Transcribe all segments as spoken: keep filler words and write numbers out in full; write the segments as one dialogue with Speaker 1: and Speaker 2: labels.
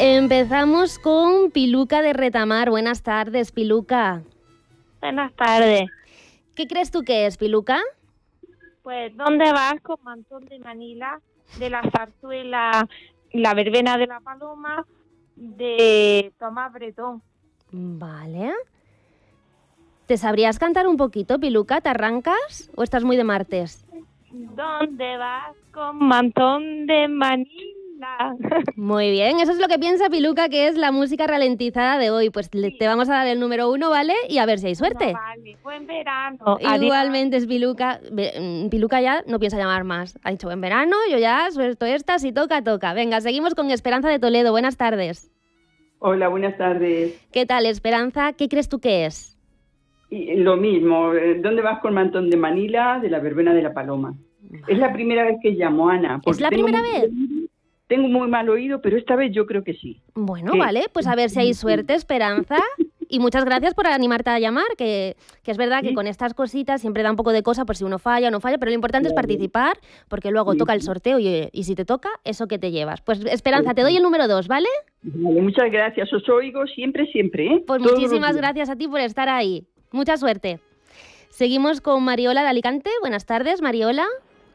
Speaker 1: Empezamos con Piluca de Retamar. Buenas tardes, Piluca.
Speaker 2: Buenas tardes.
Speaker 1: ¿Qué crees tú que es, Piluca?
Speaker 2: Pues, ¿dónde vas con Mantón de Manila, de la zarzuela La Verbena de la Paloma, de Tomás Bretón?
Speaker 1: Vale. ¿Te sabrías cantar un poquito, Piluca? ¿Te arrancas o estás muy de martes?
Speaker 2: ¿Dónde vas con Mantón de Manila?
Speaker 1: Muy bien, eso es lo que piensa Piluca que es la música ralentizada de hoy. Pues sí. Te vamos a dar el número uno, ¿vale? Y a ver si hay suerte.
Speaker 2: No, vale, buen verano.
Speaker 1: Igualmente es Piluca. Piluca ya no piensa llamar más. Ha dicho buen verano, yo ya suelto esta, si toca, toca. Venga, seguimos con Esperanza de Toledo. Buenas tardes.
Speaker 3: Hola, buenas tardes.
Speaker 1: ¿Qué tal, Esperanza? ¿Qué crees tú que es?
Speaker 3: Y lo mismo, ¿dónde vas con Mantón de Manila, de la Verbena de la Paloma? Vale. Es la primera vez que llamo, Ana.
Speaker 1: ¿Es la primera
Speaker 3: muy,
Speaker 1: vez?
Speaker 3: Tengo muy mal oído, pero esta vez yo creo que sí.
Speaker 1: Bueno,
Speaker 3: ¿Qué?
Speaker 1: Vale, pues a ver si hay suerte, Esperanza. Y muchas gracias por animarte a llamar, que, que es verdad que ¿Sí? con estas cositas siempre da un poco de cosa por si uno falla o no falla, pero lo importante claro. es participar, porque luego sí. toca el sorteo y, y si te toca, eso que te llevas. Pues Esperanza, sí. te doy el número dos, ¿vale?
Speaker 3: Vale, muchas gracias. Os oigo siempre, siempre, ¿eh?
Speaker 1: Pues Todos muchísimas gracias a ti por estar ahí. Mucha suerte. Seguimos con Mariola de Alicante. Buenas tardes, Mariola.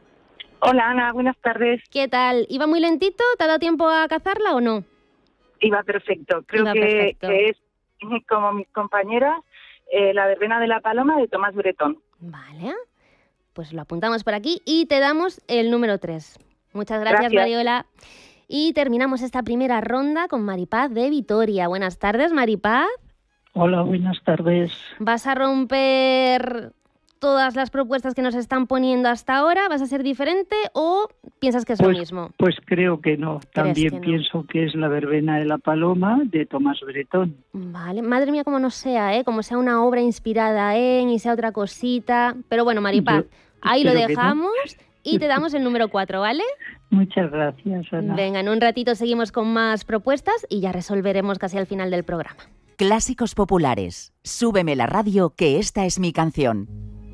Speaker 4: Hola, Ana, buenas tardes.
Speaker 1: ¿Qué tal? ¿Iba muy lentito? ¿Te ha dado tiempo a cazarla o no?
Speaker 4: Iba perfecto. Creo
Speaker 1: Iba
Speaker 4: que,
Speaker 1: perfecto.
Speaker 4: que es, como mis compañeras, eh, La Verbena de la Paloma de Tomás Bretón.
Speaker 1: Vale, pues lo apuntamos por aquí y te damos el número tres. Muchas gracias,
Speaker 4: Gracias.
Speaker 1: Mariola. Y terminamos esta primera ronda con Maripaz de Vitoria. Buenas tardes, Maripaz.
Speaker 5: Hola, buenas tardes.
Speaker 1: ¿Vas a romper todas las propuestas que nos están poniendo hasta ahora? ¿Vas a ser diferente o piensas que es
Speaker 5: pues,
Speaker 1: lo mismo?
Speaker 5: Pues creo que no. También
Speaker 1: que no?
Speaker 5: pienso que es La Verbena de la Paloma de Tomás Bretón.
Speaker 1: Vale, madre mía, como no sea, ¿eh? Como sea una obra inspirada en y sea otra cosita. Pero bueno, Maripaz, Yo ahí lo dejamos no. y te damos el número cuatro, ¿vale?
Speaker 5: Muchas gracias, Ana.
Speaker 1: Venga, en un ratito seguimos con más propuestas y ya resolveremos casi al final del programa.
Speaker 6: Clásicos populares. Súbeme la radio, que esta es mi canción.